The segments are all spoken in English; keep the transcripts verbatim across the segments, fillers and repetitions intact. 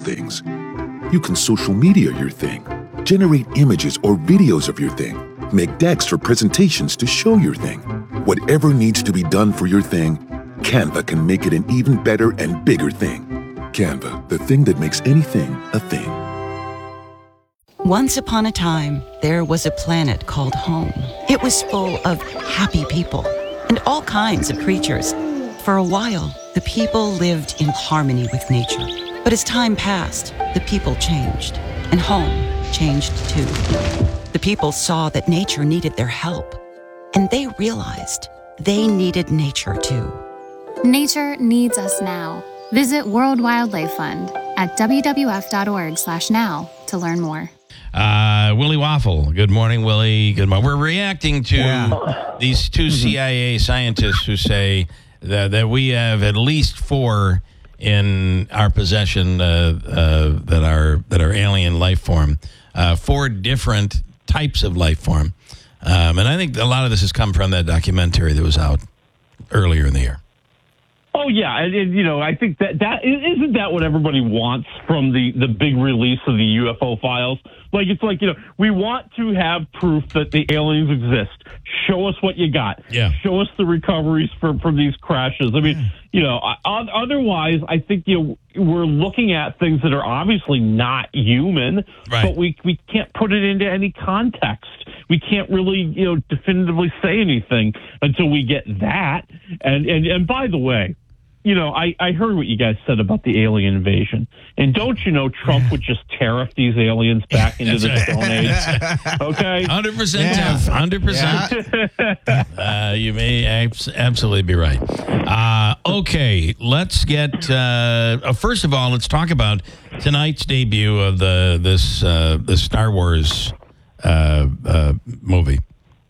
things. You can social media your thing, generate images or videos of your thing, make decks for presentations to show your thing. Whatever needs to be done for your thing, Canva can make it an even better and bigger thing. Canva, the thing that makes anything a thing. Once upon a time, there was a planet called home. It was full of happy people and all kinds of creatures. For a while, the people lived in harmony with nature. But as time passed, the people changed, and home changed too. The people saw that nature needed their help, and they realized they needed nature too. Nature needs us now. Visit World Wildlife Fund at w w f dot org slash now to learn more. Uh, Willie Waffle. Good morning, Willie. Good morning. We're reacting to Yeah. these two C I A scientists who say that, that we have at least four in our possession uh, uh, that are that are alien life form, uh, four different types of life form, um, and I think a lot of this has come from that documentary that was out earlier in the year. Oh yeah, and, and you know, I think that that isn't that what everybody wants from the the big release of the U F O files. Like it's like, you know, we want to have proof that the aliens exist. Show us what you got. Yeah. Show us the recoveries from from these crashes. I mean, yeah. you know, otherwise, I think you know we're looking at things that are obviously not human, right. but we we can't put it into any context. We can't really, you know, definitively say anything until we get that. And and and by the way, you know, I, I heard what you guys said about the alien invasion. And don't you know Trump would just tariff these aliens back into the Stone Age? Okay? one hundred percent yeah. one hundred percent. Yeah. uh, you may abs- absolutely be right. Uh, okay, let's get... Uh, first of all, let's talk about tonight's debut of the this uh, the Star Wars uh, uh, movie.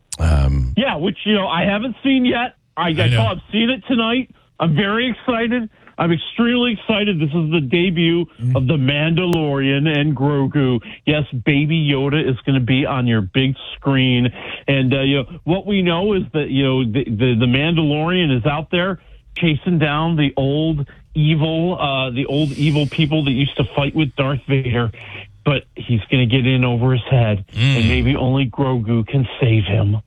Um, yeah, which, you know, I haven't seen yet. I, I, I know I've seen it tonight. I'm very excited. I'm extremely excited. This is the debut of The Mandalorian and Grogu. Yes, Baby Yoda is going to be on your big screen. And, uh, you know, what we know is that, you know, the, the, the Mandalorian is out there chasing down the old evil, uh, the old evil people that used to fight with Darth Vader. But he's going to get in over his head, mm. and maybe only Grogu can save him.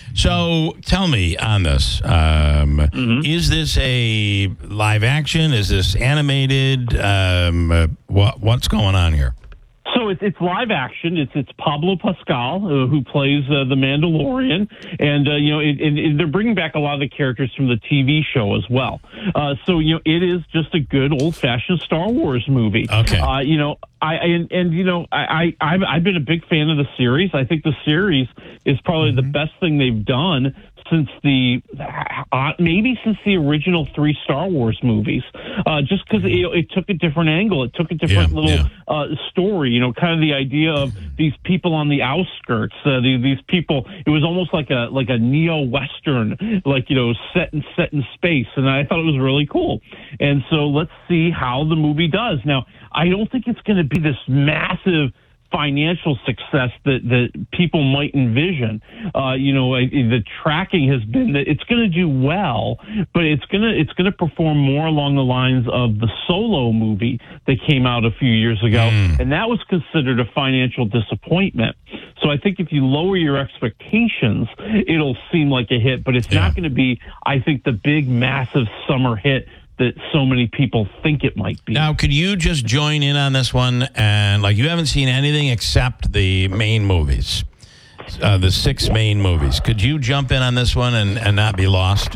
So tell me on this, um, mm-hmm. is this a live action? Is this animated? Um, uh, what What's going on here? So it's, it's live action. It's it's Pablo Pascal uh, who plays uh, the Mandalorian, and uh, you know it, it, it, they're bringing back a lot of the characters from the T V show as well. Uh, so you know it is just a good old fashioned Star Wars movie. Okay. Uh, you know I and, and you know I, I I've, I've been a big fan of the series. I think the series is probably mm-hmm. the best thing they've done since the uh, maybe since the original three Star Wars movies, uh, just because it, it took a different angle, it took a different yeah, little yeah. Uh, story. You know, kind of the idea of these people on the outskirts, uh, the, these people. It was almost like a like a neo western, like you know, set in set in space, and I thought it was really cool. And so let's see how the movie does. Now, I don't think it's going to be this massive financial success that, that people might envision. Uh, you know, the tracking has been that it's going to do well, but it's going to it's going to perform more along the lines of the Solo movie that came out a few years ago, mm. and that was considered a financial disappointment. So I think if you lower your expectations, it'll seem like a hit, but it's yeah. not going to be, I think, the big, massive summer hit that so many people think it might be. Now, could you just join in on this one? And like, you haven't seen anything except the main movies, uh, the six main movies. Could you jump in on this one and, and not be lost?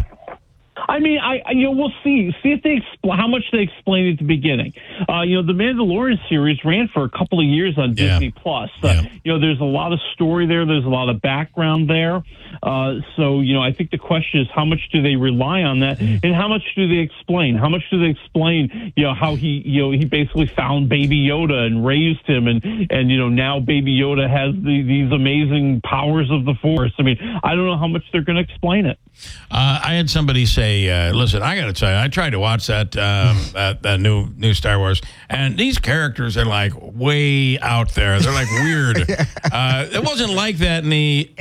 I mean, I, I you know we'll see see if they expl- how much they explain at the beginning. Uh, you know, the Mandalorian series ran for a couple of years on yeah. Disney Plus. Uh, yeah. You know, there's a lot of story there. There's a lot of background there. Uh, so you know, I think the question is how much do they rely on that, and how much do they explain? How much do they explain? You know, how he you know he basically found Baby Yoda and raised him, and and you know now Baby Yoda has the, these amazing powers of the Force. I mean, I don't know how much they're going to explain it. Uh, I had somebody say, uh, "Listen, I got to tell you, I tried to watch that, um, that that new new Star Wars, and these characters are like way out there. They're like weird. uh, it wasn't like that in the yeah.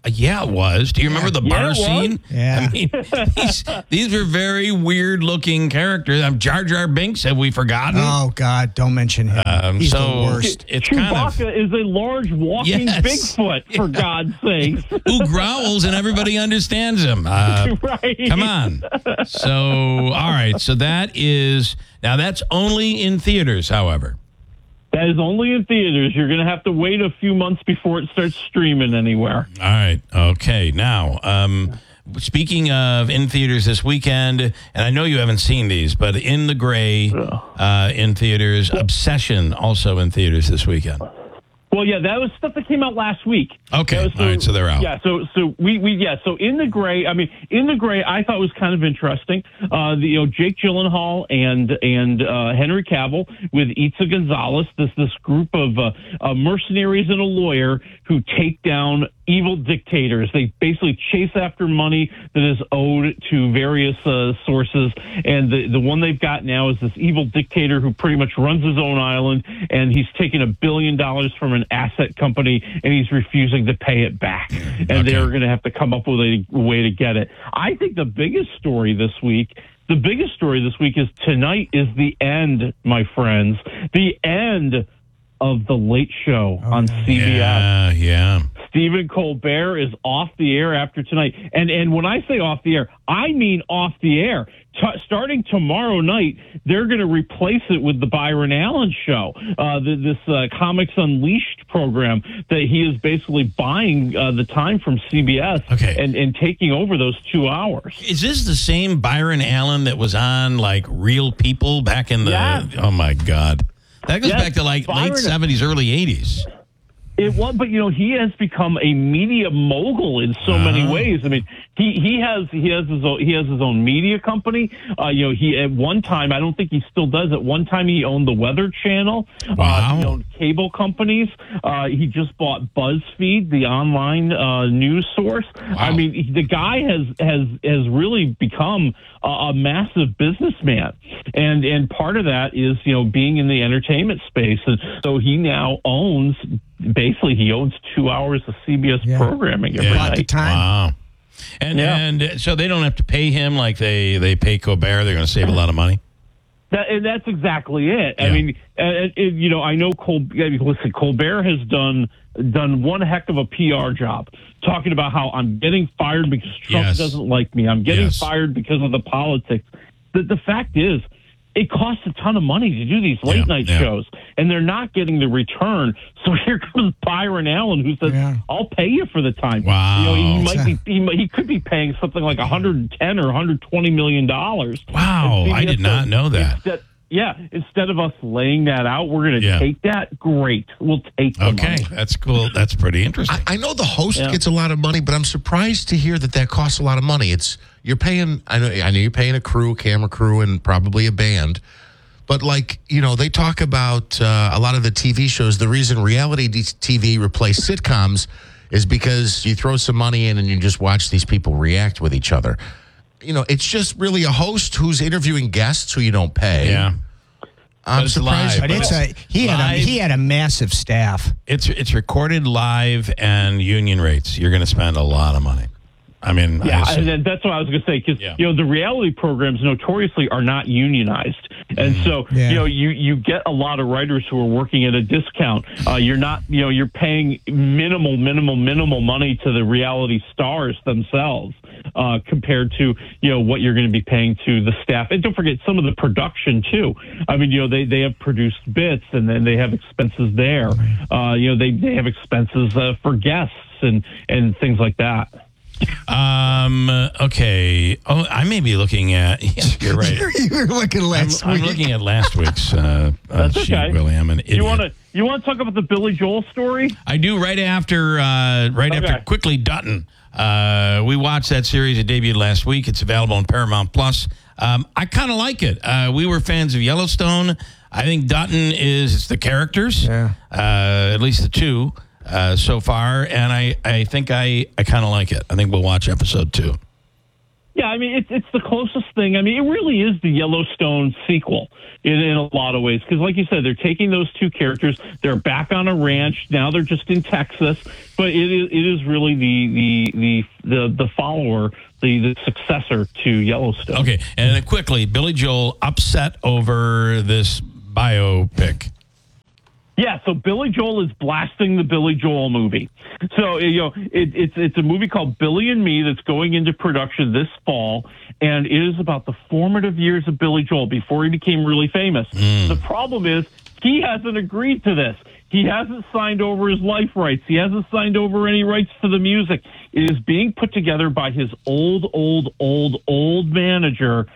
Yeah, it was. Do you remember the Yeah, bar it was. scene? Yeah. I mean, these, these were very weird-looking characters. Um, Jar Jar Binks, have we forgotten? Oh, God, don't mention him. Um, He's so the worst. it's Chewbacca kind of is a large walking Yes. Bigfoot, for God's sake. who growls and everybody understands him. Uh, Right. Come on. So, all right. So that is now that's only in theaters, however. That is only in theaters. You're going to have to wait a few months before it starts streaming anywhere. All right. Okay. Now, um, speaking of in theaters this weekend, and I know you haven't seen these, but In the Gray uh, in theaters, Obsession also in theaters this weekend. Well, yeah, that was stuff that came out last week. Okay. That was- All right. So they're out. Yeah, so so we, we yeah, so In the Gray, I mean, In the Gray, I thought was kind of interesting. Uh, the, you know, Jake Gyllenhaal and and uh, Henry Cavill with Itza Gonzalez, this this group of uh, uh, mercenaries and a lawyer who take down evil dictators. They basically chase after money that is owed to various uh, sources, and the the one they've got now is this evil dictator who pretty much runs his own island, and he's taken a billion dollars from an asset company, and he's refusing to pay it back. And Okay. they're going to have to come up with a way to get it. I think the biggest story this week, the biggest story this week is tonight is the end, my friends, the end of the Late Show on C B S. Yeah. Yeah. Stephen Colbert is off the air after tonight. And and when I say off the air, I mean off the air. T- starting tomorrow night, they're going to replace it with the Byron Allen Show, uh, the, this uh, Comics Unleashed program that he is basically buying uh, the time from C B S Okay. and, and taking over those two hours. Is this the same Byron Allen that was on like Real People back in the? Yeah. Oh my God, that goes Yes, back to like Byron- late seventies, early eighties. It was, but you know, he has become a media mogul in so many Uh-huh. ways. I mean, he, he has he has his own, he has his own media company. Uh, you know, he at one time, I don't think he still does. At one time, he owned the Weather Channel. Wow. Uh, he owned cable companies. Uh, he just bought BuzzFeed, the online uh, news source. I mean, he- the guy has has has really become a, a massive businessman, and and part of that is you know being in the entertainment space, and so he now owns. Basically, he owns two hours of C B S Yeah. programming every Yeah. At the night. time. Wow. And Yeah. and so they don't have to pay him like they they pay Colbert. They're going to save a lot of money. That, and that's exactly it. I Yeah. mean, uh, it, you know, I know Col- listen, Colbert has done done one heck of a P R job, talking about how I'm getting fired because Trump Yes. doesn't like me. I'm getting Yes. fired because of the politics. The, the fact is, it costs a ton of money to do these late Yeah, night yeah. shows, and they're not getting the return. So here comes Byron Allen, who says, Yeah. "I'll pay you for the time." Wow. You know, he It's might a- be he, might- he could be paying something like one hundred ten or one hundred twenty million dollars. Wow, I did not know that. Instead, yeah, instead of us laying that out, we're going to Yeah. take that. Great, we'll take the Okay, money. that's cool. That's pretty interesting. I, I know the host Yeah. gets a lot of money, but I'm surprised to hear that that costs a lot of money. It's you're paying. I know. I know you're paying a crew, camera crew, and probably a band. But like you know, they talk about uh, a lot of the T V shows. The reason reality T V replaced sitcoms is because you throw some money in and you just watch these people react with each other. You know, it's just really a host who's interviewing guests who you don't pay. Yeah. I'm it's surprised. live. But it's a he had a Live. he had a massive staff. It's it's recorded live and union rates. You're going to spend a lot of money. I mean, I Yeah, assume- and then that's what I was going to say because Yeah. you know the reality programs notoriously are not unionized, and so Yeah. you know you you get a lot of writers who are working at a discount. Uh, you're not you know you're paying minimal, minimal, minimal money to the reality stars themselves uh, compared to you know what you're going to be paying to the staff. And don't forget some of the production too. I mean, you know they they have produced bits, and then they have expenses there. Uh, you know they they have expenses uh, for guests and and things like that. Um. Okay. Oh, I may be looking at. Yeah, you're right. you were looking I'm, last I'm week. looking at last week's. Uh, uh, That's sheet, okay. Willie. I'm an idiot. You want to you want to talk about the Billy Joel story? I do right after. Uh, right Okay. after quickly Dutton. Uh, we watched that series. It debuted last week. It's available on Paramount Plus. Um, I kind of like it. Uh, we were fans of Yellowstone. I think Dutton is it's the characters. Yeah. Uh, at least the two. Uh, so far, and I, I think I, I kind of like it. I think we'll watch episode two. Yeah, I mean, it's it's the closest thing. I mean, it really is the Yellowstone sequel in, in a lot of ways. Because like you said, they're taking those two characters. They're back on a ranch. Now they're just in Texas. But it is, it is really the, the, the, the, the follower, the, the successor to Yellowstone. Okay, and then quickly, Billy Joel upset over this biopic. Yeah, so Billy Joel is blasting the Billy Joel movie. So, you know, it, it's it's a movie called Billy and Me that's going into production this fall, and it is about the formative years of Billy Joel before he became really famous. Mm. The problem is he hasn't agreed to this. He hasn't signed over his life rights. He hasn't signed over any rights to the music. It is being put together by his old, old, old, old manager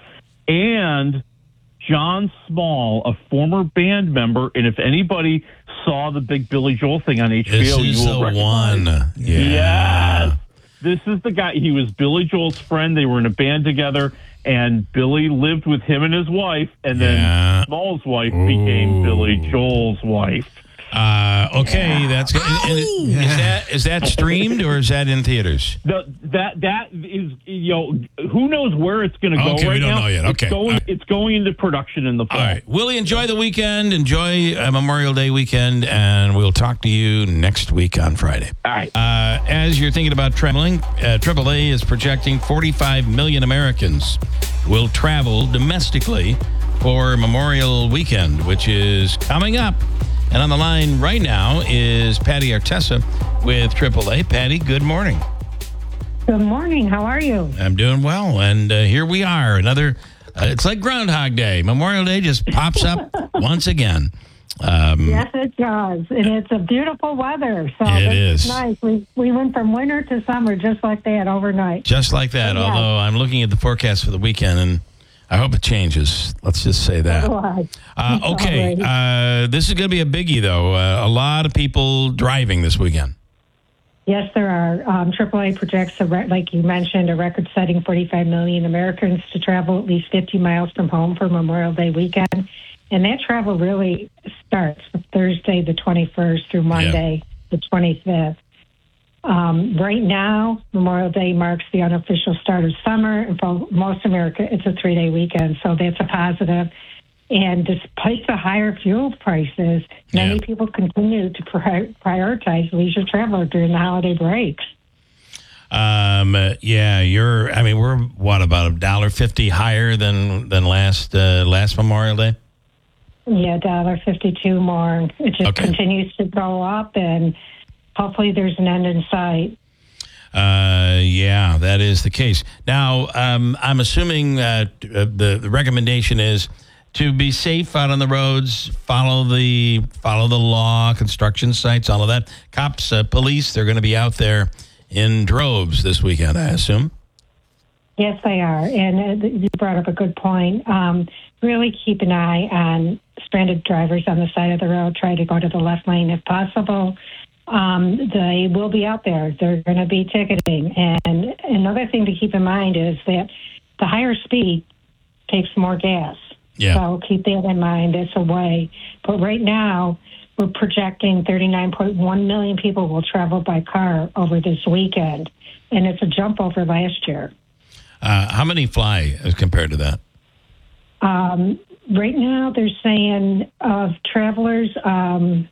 and John Small, a former band member, and if anybody saw the big Billy Joel thing on H B O, this you is will the recognize. one. Yeah. Yes. This is the guy. He was Billy Joel's friend. They were in a band together, and Billy lived with him and his wife, and then Yeah. Small's wife became Billy Joel's wife. Uh, okay, that's good. And, and is that is that streamed or is that in theaters? The, that that is, you know, who knows where it's going to go Okay, we right don't now. know yet. Okay. It's going, All right. it's going into production in the fall. All right, Willie, enjoy the weekend. Enjoy uh, Memorial Day weekend, and we'll talk to you next week on Friday. All right. Uh, as you're thinking about traveling, uh, triple A is projecting forty-five million Americans will travel domestically for Memorial Weekend, which is coming up. And on the line right now is Patty Artesa with triple A. Patty, good morning. Good morning. How are you? I'm doing well. And uh, here we are. Another, uh, it's like Groundhog Day. Memorial Day just pops up once again. Um, Yes, it does. And it's a beautiful weather. So It this is. nice. We, we went from winter to summer just like that overnight. Just like that. Yeah. Although I'm looking at the forecast for the weekend, and I hope it changes. Let's just say that. Otherwise, Uh, okay. Alrighty. Uh, this is going to be a biggie, though. Uh, a lot of people driving this weekend. Yes, there are. Um, triple A projects, a re- like you mentioned, a record-setting forty-five million Americans to travel at least fifty miles from home for Memorial Day weekend. And that travel really starts with Thursday the twenty-first through Monday the twenty-fifth. Um, right now, Memorial Day marks the unofficial start of summer. And for most America, it's a three-day weekend, so that's a positive. And despite the higher fuel prices, many Yeah. people continue to pri- prioritize leisure travel during the holiday breaks. Um, uh, yeah, you're. I mean, we're what about a dollar fifty higher than than last uh, last Memorial Day? Yeah, one dollar fifty-two more. It just Okay. continues to go up, and hopefully there's an end in sight. Uh, yeah, that is the case. Now, um, I'm assuming that uh, the, the recommendation is to be safe out on the roads, follow the follow the law, construction sites, all of that. Cops, uh, police, they're going to be out there in droves this weekend, I assume. Yes, they are. And uh, you brought up a good point. Um, really keep an eye on stranded drivers on the side of the road. Try to go to the left lane if possible. Um, they will be out there. They're going to be ticketing. And another thing to keep in mind is that the higher speed takes more gas. Yeah. So keep that in mind. It's a way. But right now, we're projecting thirty-nine point one million people will travel by car over this weekend. And it's a jump over last year. Uh, how many fly as compared to that? Um, right now, they're saying of travelers, um,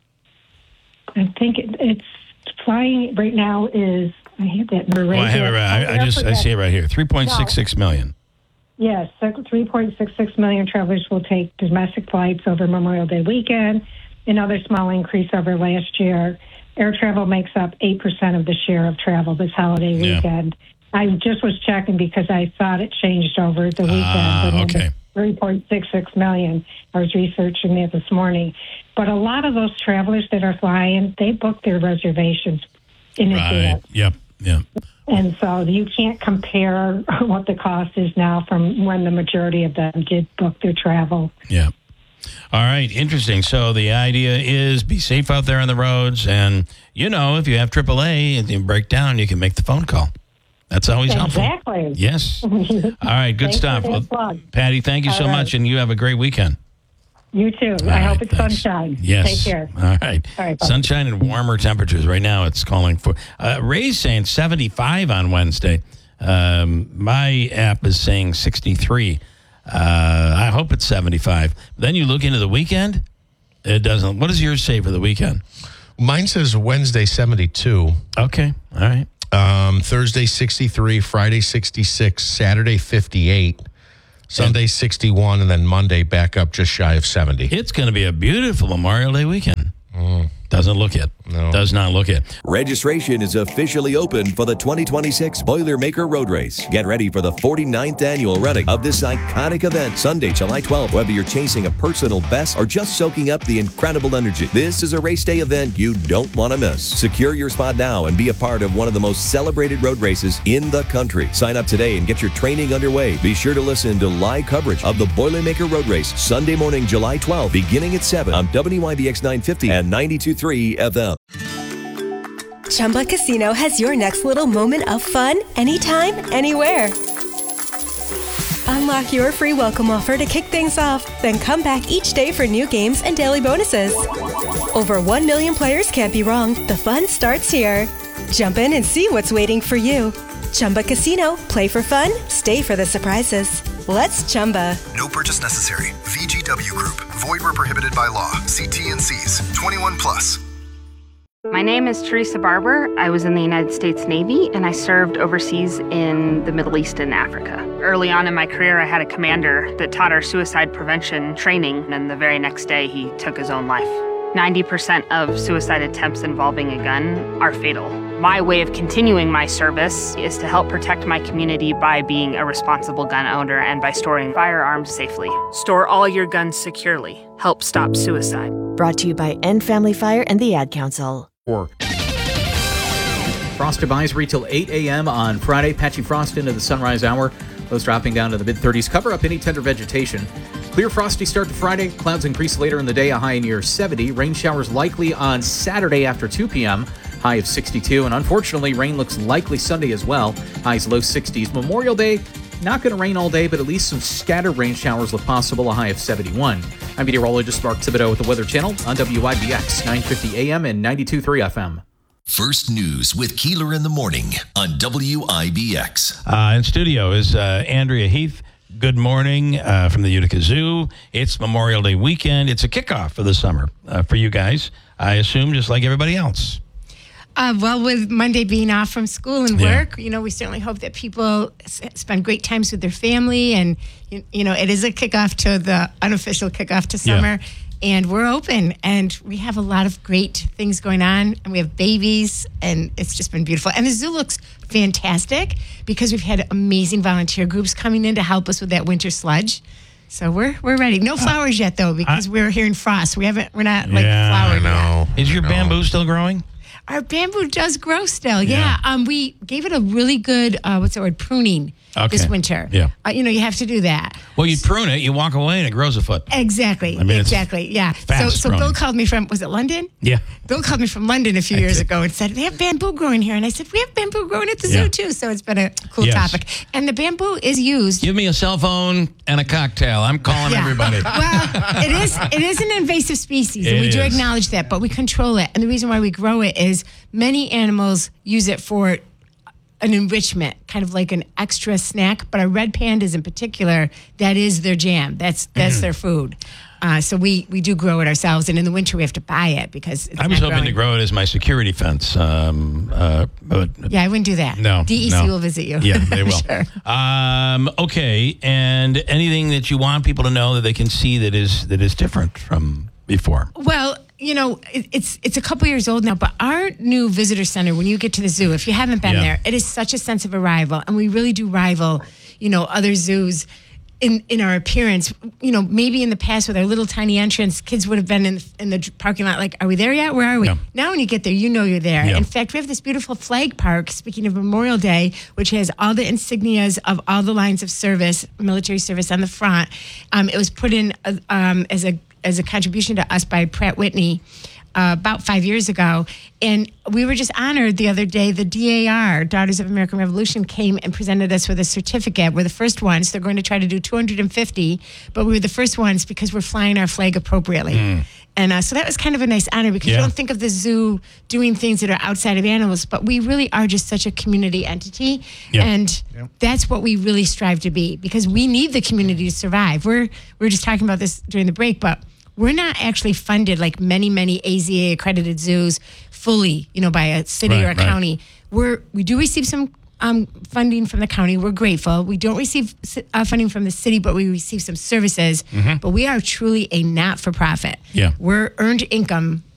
I think it, it's flying right now is, I have that number right Well, I have here. it right. I, I just I see it right here. three point six six million. Yes, three point six six million travelers will take domestic flights over Memorial Day weekend, another small increase over last year. Air travel makes up eight percent of the share of travel this holiday Yeah. weekend. I just was checking because I thought it changed over the weekend. Ah, but okay. three point six six million. I was researching that this morning. But a lot of those travelers that are flying, they book their reservations in Right. advance. Yep. Yep. And so you can't compare what the cost is now from when the majority of them did book their travel. Yeah. All right. Interesting. So the idea is be safe out there on the roads. And, you know, if you have triple A and you break down, you can make the phone call. That's always helpful. Exactly. Yes. All right. Good Thanks stuff. for Well, that plug. Patty, thank you All so right. much. And you have a great weekend. You too. All I right, hope it's thanks. sunshine. Yes. Take care. All right. All right, bye. Sunshine and warmer temperatures. Right now it's calling for. Uh, Ray's saying seventy-five on Wednesday. Um, my app is saying sixty-three. Uh, I hope it's seventy-five. Then you look into the weekend. It doesn't. What does yours say for the weekend? Mine says Wednesday seventy-two. Okay. All right. Um, Thursday sixty-three, Friday sixty-six, Saturday fifty-eight, Sunday sixty-one, and then Monday back up just shy of seventy. It's going to be a beautiful Memorial Day weekend. Mm. Doesn't look it. No. Does not look it. Registration is officially open for the twenty twenty-six Boilermaker Road Race. Get ready for the forty-ninth annual running of this iconic event, Sunday, July twelfth. Whether you're chasing a personal best or just soaking up the incredible energy, this is a race day event you don't want to miss. Secure your spot now and be a part of one of the most celebrated road races in the country. Sign up today and get your training underway. Be sure to listen to live coverage of the Boilermaker Road Race, Sunday morning, July twelfth, beginning at seven on W I B X nine fifty and ninety-two point three F M. Chumba Casino has your next little moment of fun anytime, anywhere. Unlock your free welcome offer to kick things off, then come back each day for new games and daily bonuses. Over one million players can't be wrong. The fun starts here. Jump in and see what's waiting for you. Chumba Casino. Play for fun. Stay for the surprises. Let's Chumba. No purchase necessary. V G W Group. Void where prohibited by law. See T and C's. twenty-one plus. My name is Teresa Barber. I was in the United States Navy, and I served overseas in the Middle East and Africa. Early on in my career, I had a commander that taught our suicide prevention training, and the very next day, he took his own life. ninety percent of suicide attempts involving a gun are fatal. My way of continuing my service is to help protect my community by being a responsible gun owner and by storing firearms safely. Store all your guns securely. Help stop suicide. Brought to you by End Family Fire and the Ad Council. Frost advisory till eight a.m. on Friday. Patchy frost into the sunrise hour. Lows dropping down to the mid-thirties. Cover up any tender vegetation. Clear frosty start to Friday. Clouds increase later in the day, a high near seventy. Rain showers likely on Saturday after two p.m., high of sixty-two. And unfortunately, rain looks likely Sunday as well, highs low sixties. Memorial Day, not going to rain all day, but at least some scattered rain showers look possible, a high of seventy-one. I'm meteorologist Mark Thibodeau with the Weather Channel on W I B X nine fifty A M and ninety-two point three F M. First News with Keeler in the Morning on W I B X. Uh, in studio is uh, Andrea Heath. Good morning uh, from the Utica Zoo. It's Memorial Day weekend. It's a kickoff for the summer uh, for you guys, I assume, just like everybody else. Uh, well, with Monday being off from school and work, yeah. you know, we certainly hope that people s- spend great times with their family. And, you, you know, it is a kickoff to the unofficial kickoff to summer. Yeah. And we're open, and we have a lot of great things going on, and we have babies, and it's just been beautiful. And the zoo looks fantastic because we've had amazing volunteer groups coming in to help us with that winter sludge. So we're we're ready. No flowers uh, yet, though, because I, we're here in frost. We haven't. We're not like yeah, flowered I know. yet. Is your no. bamboo still growing? Our bamboo does grow still. Yeah. yeah. Um. We gave it a really good uh, what's the word pruning. Okay. This winter. Yeah. Uh, you know, you have to do that. Well, you prune it, you walk away, and it grows a foot. Exactly. I mean, exactly. Yeah. So, so Bill called me from, was it London? Yeah. Bill called me from London a few years ago and said, they have bamboo growing here. And I said, we have bamboo growing at the yeah. zoo, too. So it's been a cool yes. topic. And the bamboo is used. Give me a cell phone and a cocktail. I'm calling yeah. everybody. Well, it is it is an invasive species, and it we do is. acknowledge that, but we control it. And the reason why we grow it is many animals use it for an enrichment, kind of like an extra snack. But our red pandas in particular, that is their jam. That's that's mm-hmm. their food. Uh, so we, we do grow it ourselves, and in the winter we have to buy it because it's I was not hoping growing. to grow it as my security fence. Um, uh, but yeah, I wouldn't do that. No, D E C no. will visit you. Yeah, they will. Sure. Um, okay, and anything that you want people to know that they can see that is that is different from before. Well, you know, it, it's it's a couple years old now, but our new visitor center, when you get to the zoo, if you haven't been yeah. there, it is such a sense of arrival, and we really do rival, you know, other zoos in in our appearance. You know, maybe in the past with our little tiny entrance, kids would have been in in the parking lot like, are we there yet? Where are we? Yeah. Now when you get there, you know you're there. Yeah. In fact, we have this beautiful flag park, speaking of Memorial Day, which has all the insignias of all the lines of service, military service on the front. Um, it was put in uh, um, as a as a contribution to us by Pratt Whitney uh, about five years ago. And we were just honored the other day. The D A R, Daughters of American Revolution, came and presented us with a certificate. We're the first ones. They're going to try to do two hundred fifty, but we were the first ones because we're flying our flag appropriately. Mm. And uh, so that was kind of a nice honor because Yeah. you don't think of the zoo doing things that are outside of animals, but we really are just such a community entity. Yeah. And that's what we really strive to be because we need the community to survive. We're, we were just talking about this during the break, but we're not actually funded like many, many A Z A accredited zoos fully, you know, by a city Right, or a right. county. We're, we do receive some um, funding from the county. We're grateful. We don't receive uh, funding from the city, but we receive some services. Mhm. But we are truly a not-for-profit. Yeah. We're earned income